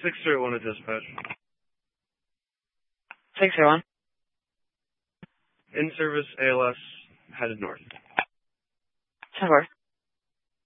631 to dispatch. 631. In service, ALS, headed north. 10-4.